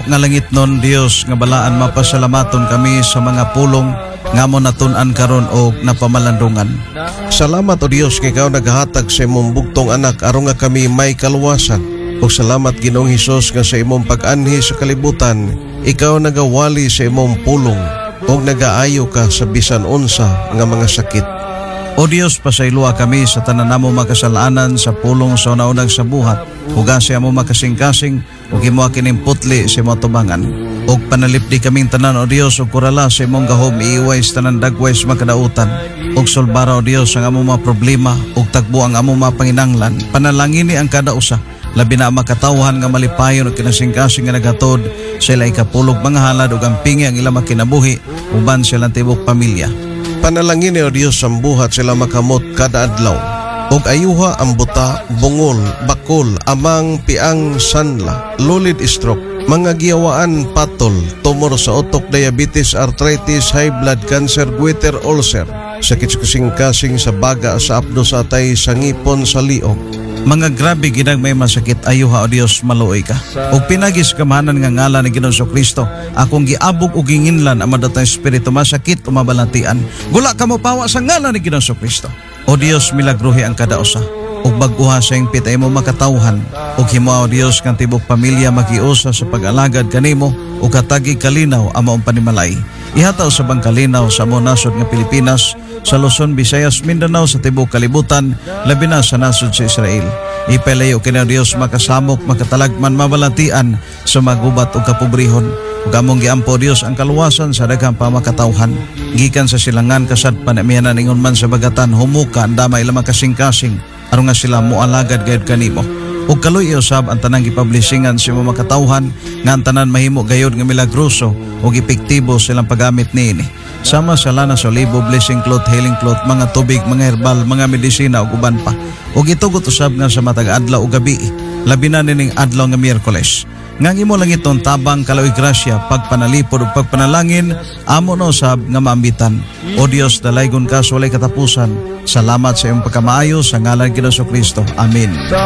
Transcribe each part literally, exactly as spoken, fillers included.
nga langit nun, Dios nga balaan mapasalamaton kami sa mga pulong nga mo natun-an karon og napamalandungan. Salamat o Dios kay ikaw naghatag sa imong bugtong anak aron nga kami may kaluwasan. O salamat Ginoong Hesus nga sa imong pag-anhi sa kalibutan, ikaw nagawali sa imong pulong og nagaayo ka sa bisan unsa nga mga sakit. O Dios, pasayloa kami sa tanan namo makasalanan sa pulong sa naunang sa buhat. Hugasi amo makasing-kasing ug imo kining putli sa imong tubangan. Og panalipdi kaming tanan o Dios ug kurala sa imong gahom iiway sa tanan dagways makadautan. Og solbara o Dios ang among mga problema ug tagbo ang among mga panginanglan. Panalangini ang kada usa. Labi na makatawhan nga malipayon o kinasing-kasing nga nagatod sa ilay kapulog mga halad ug ang pingi ang ilang makinabuhi uban silang tibok pamilya. Panalangin ni o Diyos ang buhat sila makamot kada adlaw. Og ayuha ang buta, bungol, bakol, amang, piang, sanla, lulid stroke, mga giyawaan patol, tumor sa utok, diabetes, arthritis, high blood, cancer, goiter, ulcer, sakit sa kasing-kasing sa baga, sa apdo, sa atay, sa ngipon, sa liog. Mga grabe ginag may masakit, ayuha o Dios maluoy ka. Og pinagis kamahanan nga ngalan ni Ginoong Kristo, akong giabog og ginginlan ang madatang espiritu masakit o mabalantian. Gula ka mo pawa sa ngalan ni Ginoong Kristo. O Dios, milagruhi ang kada usa. Og baguha sa ing pitay mo makatawhan. Og himo o Dios kang tibok pamilya magiusa sa pag-alagad kanimo o katagi kalinaw ang maong panimalay. Ihataw sa bang kalinaw sa among nasod nga Pilipinas, sa Luzon, Visayas, Mindanao, sa tibok kalibutan, labi na sa nasod sa Israel. Ipalayo kini Dios makasamok, makatalagman, mabalatian sa magubat o kapobrihon. Ug among giampo Dios ang kaluwasan sa daghang pamakatawhan. Gikan sa silangan kasad panamihanan ingon man sa bagatan, humuka ang damay lamang kasing-kasing aron nga sila moalagad gayud kanimo. Ug kaluy usab ang tanang gipublishingan sa imong makatawhan nga ang tanan mahimo gayud nga milagroso ug epektibo silang paggamit niini. Sama sa lana sa olibo, blessing cloth, healing cloth, mga tubig, mga herbal, mga medisina ug uban pa. Ug itugot usab nga sa matag adlaw ug gabi, labi na nining adlaw nga Miyerkules. Nga imo lang itong tabang kalaoy grasya, pagpanalipod ug pagpanalangin, amo no usab nga maambitan. O Dios, dalaygon ka sa walay katapusan. Salamat sa iyong pagkamaayo sa ngalan ni Ginoong Kristo. Amen.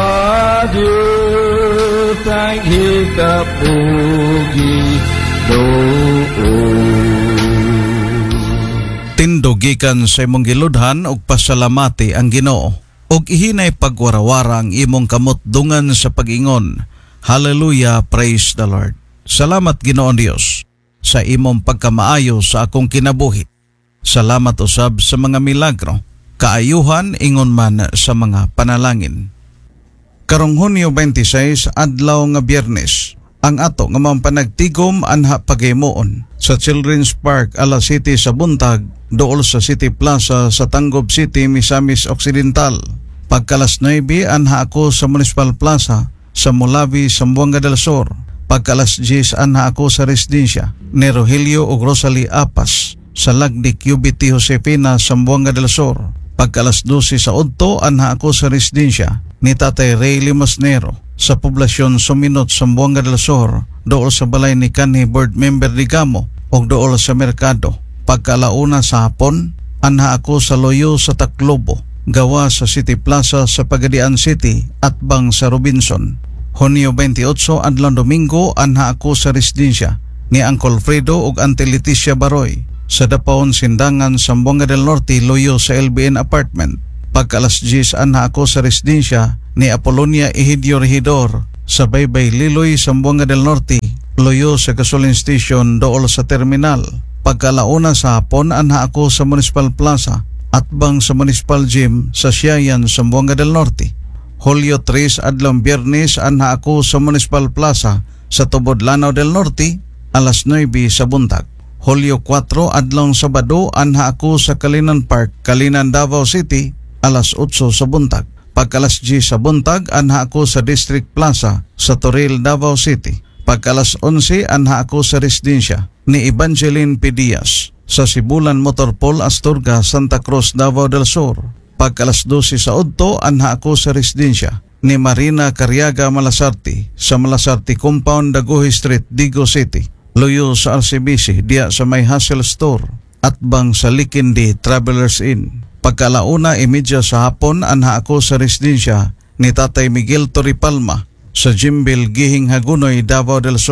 Sa Diyos ay hikapugi doon. Tindugikan sa imong giludhan og pasalamati ang Ginoo og ihinay pagwarawara ang imong kamot dungan sa pag-ingon. Hallelujah, praise the Lord. Salamat Ginoon Dios sa imong pagkamaayo sa akong kinabuhi. Salamat usab sa mga milagro, kaayuhan ingon man sa mga panalangin. Karong Hunyo twenty-six, adlaw nga Biyernes, ang ato nga mga panagtigom anha paghimuon sa Children's Park, alas City sa buntag, dool sa City Plaza sa Tanggob City, Misamis Occidental. Pagkalas nueve anha ako sa Municipal Plaza sa Mulavi, Zamboanga del Sur. Pagkalas diyes anha ako sa residensya ni Rogelio ug Rosalie Apas sa Lagdik U B T Josefina, Zamboanga del Sur. Pagkalas dose sa udto anha ako sa residensya ni Tatay Ray Limasnero sa poblasyon Suminot, Zamboanga del Sur, dool sa balay ni kanhi board member ni Gamo ug dool sa merkado. Pagkalauna sa hapon anha ako sa Loyo sa Taclobo, gawa sa City Plaza sa Pagadian City at bang sa Robinson. Hunyo twenty-eight, adlaw Domingo, anha ako sa residensya ni Uncle Fredo ug Auntie Leticia Baroy sa Dapaon Sindangan, Zamboanga del Norte, Loyo sa L B N Apartment. Pagkalas diyes anha ako sa residensya ni Apolonia Egidio Regidor sa Baybay Liloy, Zamboanga del Norte, Loyo sa Gasoline Station dool sa terminal. Pagkalauna sa hapon anha ako sa Municipal Plaza at bang sa Municipal Gym sa Siayan, Zamboanga del Norte. Hulyo tres, adlaw Biyernes, anha ako sa Municipal Plaza sa Tubod, Lanao del Norte, alas nueve sa buntag. Hulyo cuatro, adlaw Sabado, anha ako sa Kalinan Park, Kalinan, Davao City, alas eight sa buntag. Pagkalas diyes sa buntag, anha ako sa District Plaza sa Toril, Davao City. Pagkalas eleven, anha ako sa residensya ni Evangeline P. Diaz sa Sibulan Motorpol, Astorga, Santa Cruz, Davao del Sur. Pagkalas twelve sa udto, anha ako sa residensya ni Marina Cariaga Malasarte sa Malasarte Compound, Daguhi Street, Digo City. Loyo sa R C B C diya sa may Hassel Store at bang sa Likindi Travelers Inn. Pagkalauna imedya sa hapon, anha ako sa residensya ni Tatay Miguel Toripalma sa Jimbil, Gihing Hagunoy, Davao del Sur.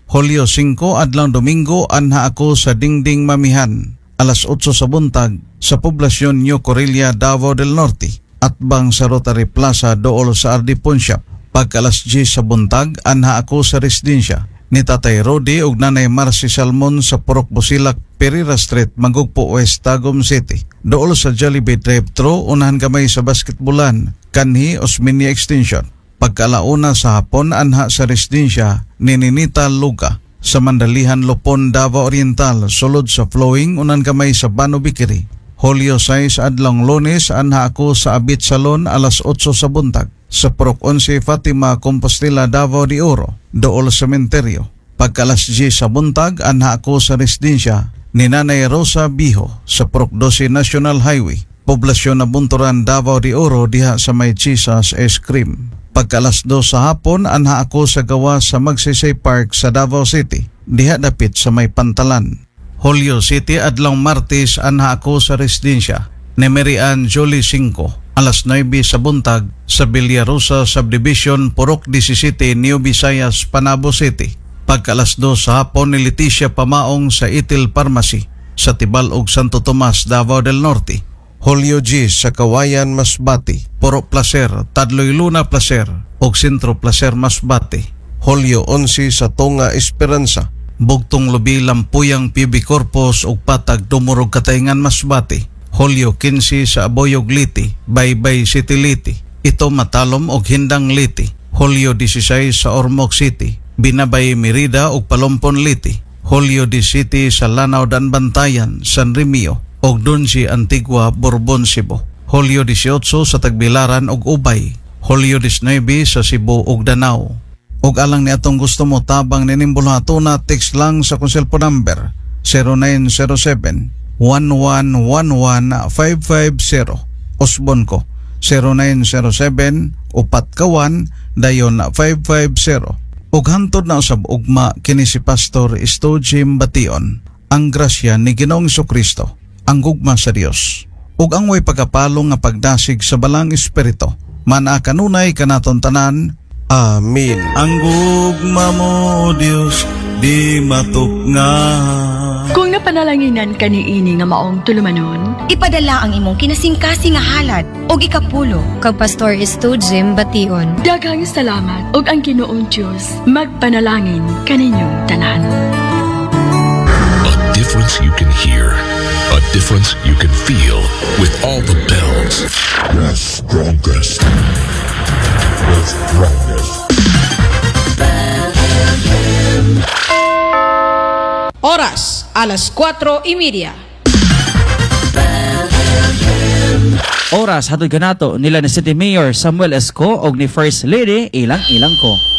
Hulyo singko adlaw Domingo anha ako sa Dingding Mamihan alas otso sa buntag sa poblasyon New Corilla, Davao del Norte at bang sa Rotary Plaza dool sa Ardipon Shop. Pagka alas diyes sa buntag anha ako sa residensya ni Tatay Rodi ug Nanay Marcy Salmon sa Purok Busilak, Pereira Street, Magugpo West, Tagum City. Dool sa Jollibee Drive-Thru unahan kamay sa basketbulan kanhi Osmeña Extension. Pagkalauna sa hapon anha sa residensya ni Ninita Luga sa Mandalihan, Lupon, Davao Oriental, sulod sa Flowing unan kamay sa Bano Bikiri. Hulyo sais adlong Lunes anha ako sa Abit Salon alas otso sa buntag sa Purok onse Fatima, Compostela, Davao de Oro, dool sa sementeryo. Pagka alas diyes sa buntag anha ako sa residensya ni Nanay Rosa Biho sa Purok dose National Highway, poblasyon na Bunturan, Davao de Oro diha sa may Chisas Ice Cream. Pagka alas dos sa hapon anha ako sa gawa sa Magsaysay Park sa Davao City diha dapit sa may Pantalan. Hulyo City adlong Martes anha ako sa residensya ni Mary Ann Jolie singko alas nuwebe sa buntag sa Villarosa Subdivision, Purok disisite, New Visayas, Panabo City. Pagka alas dos sa hapon ni Leticia Pamaong sa Itil Pharmacy sa Tibalog, Santo Tomas, Davao del Norte. Hulyo diyes sa Kawayan, Masbate, Puro Placer, Tadloy Luna Placer ug Sentro Placer, Masbate. Hulyo onse sa Tonga Esperanza, Bugtong Lubi, Lampuyang, P B Corpus ug Patag, Dumurog Katayngan, Masbate. Hulyo kinse sa Aboyog Liti, Baybay City Liti, Ito Matalom ug Hindang Liti. Hulyo disiseis sa Ormoc City, Binabay Merida ug Palompon Liti. Hulyo disisiete sa Lanao dan Bantayan, San Remio ug Dunsi Antigua, Bourbon, Cebu. Hulyo disyotso sa Tagbilaran ug Ubay. Hulyo disnuebe sa Cebu ug Danao. Ug alang ni atong gusto mo tabang ninimbulo hatuna, text lang sa kong cellphone number zero nine zero seven, one one one one, five five zero. Osbon ko zero nine zero seven, upat kawan, dayon five five zero. Ug hantod na usab ugma kini si Pastor Sto Jim Bation. Ang grasya ni Ginoong Jesucristo, ang gugma sa Dios, ug ang way pagkapalong nga pagdasig sa balang espiritu mana kanunay kanaton tanan. Amen. Ang gugma mo, Dios, di matuknga. Kung napanalanginan ka ni ini nga maong tulumanon, ipadala ang imong kinasingkasing nga halad og ikapulo kag Pastor Sto Jim Bation. daghang salamat ug ang Ginoong Dios magpanalangin kaninyong tanan. A difference you can hear. A difference you can feel with all the bells. The strongest. The strongest. Oras, alas cuatro y media. Oras hatod kanato nila ni City Mayor Samuel Esco og ni First Lady Ilang Ilang ko.